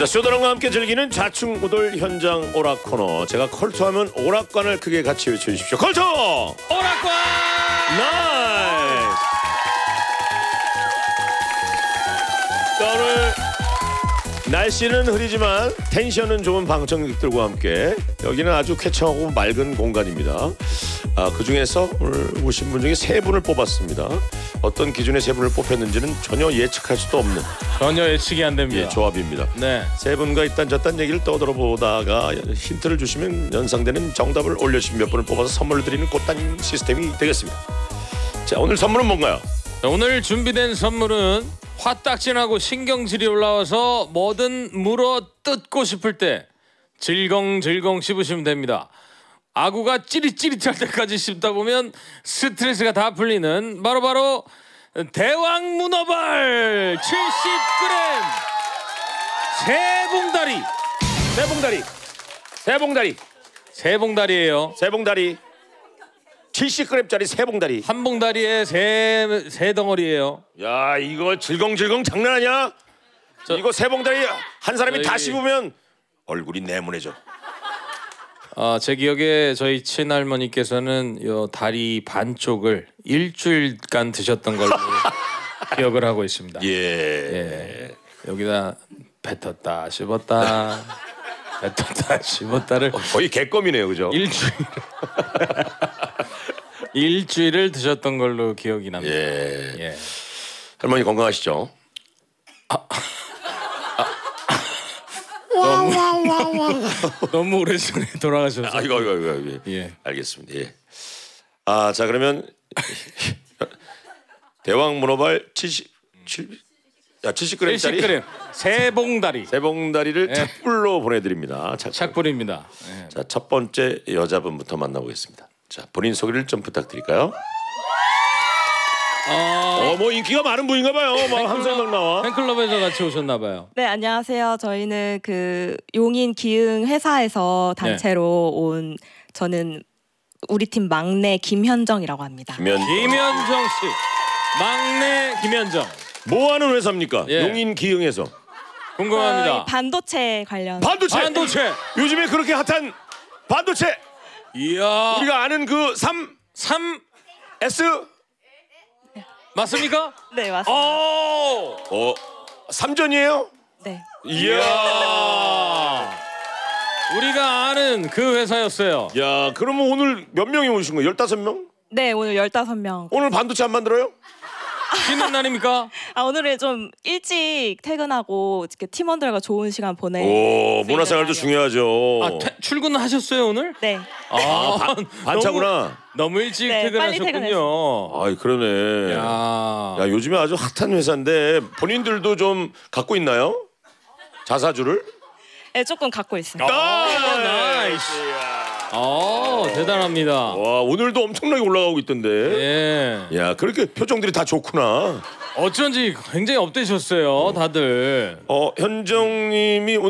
자, 쇼다랑과 함께 즐기는 좌충우돌 현장 오락 코너. 제가 컬투하면 오락관을 크게 같이 외쳐주십시오. 컬투! 오락관! 나이스! 자, 오늘 날씨는 흐리지만 텐션은 좋은 방청객들과 함께 여기는 아주 쾌청하고 맑은 공간입니다. 그 중에서 오늘 오신 분 중에 세 분을 뽑았습니다. 어떤 기준의 세 분을 뽑혔는지는 전혀 예측할 수도 없는 전혀 예측이 안 됩니다. 조합입니다. 네. 세 분과 이딴 저딴 얘기를 떠들어보다가 힌트를 주시면 연상되는 정답을 올려주신 몇 분을 뽑아서 선물을 드리는 꽃단 시스템이 되겠습니다. 자, 오늘 선물은 뭔가요? 오늘 준비된 선물은 화딱지나고 신경질이 올라와서 뭐든 물어 뜯고 싶을 때 질겅질겅 씹으시면 됩니다. 아구가 찌릿찌릿할 때까지 씹다 보면 스트레스가 다 풀리는 바로 대왕 문어발 70g 세봉다리예요. 세봉다리 70g짜리 세봉다리. 한 봉다리에 세 덩어리예요. 야, 이거 질겅질겅 장난 아니야? 이거 세봉다리 한 사람이 다 씹으면 얼굴이 내문해져. 제 기억에 저희 친할머니께서는 요 다리 반쪽을 일주일간 드셨던 걸로 기억을 하고 있습니다. 예. 여기다 뱉었다 씹었다 뱉었다 씹었다를 거의 개껌이네요, 그죠? 일주일을 드셨던 걸로 기억이 납니다. 예. 할머니 건강하시죠? 너무 오래전에 돌아가셔서. 이거. 예. 알겠습니다. 예. 자, 그러면 대왕 문어발 70g짜리 70g 세봉다리를 착불로 보내드립니다. 착불입니다. 예. 자, 첫 번째 여자분부터 만나보겠습니다. 자, 본인 소개를 좀 부탁드릴까요? 뭐 인기가 많은 분인가 봐요. 막 항상 막 나와. 팬클럽에서 같이 오셨나 봐요. 네, 안녕하세요. 저희는 그 용인 기흥 회사에서 단체로 온 저는 우리 팀 막내 김현정이라고 합니다. 김현정 씨. 막내 김현정. 뭐 하는 회사입니까? 예. 용인 기흥에서. 궁금합니다. 반도체 관련. 반도체. 요즘에 그렇게 핫한 반도체. 이야. 우리가 아는 그 3S 맞습니까? 네, 맞습니다. 삼전이에요? 네. 이야. 우리가 아는 그 회사였어요. 야, 그러면 오늘 몇 명이 오신 거예요? 15명? 네, 오늘 15명. 오늘 반도체 안 만들어요? 쉬는 날입니까? 오늘은 좀 일찍 퇴근하고 이렇게 팀원들과 좋은 시간 문화생활도 중요하죠. 출근을 하셨어요 오늘? 네. 반차구나. 너무 일찍 네, 빨리 퇴근하셨군요. 그러네. 야, 요즘에 아주 핫한 회사인데 본인들도 좀 갖고 있나요? 자사주를? 네, 조금 갖고 있습니다. 나이스. 대단합니다. 와, 오늘도 엄청나게 올라가고 있던데. 예. 야, 그렇게 표정들이 다 좋구나. 어쩐지 굉장히 업되셨어요, 다들. 현정님이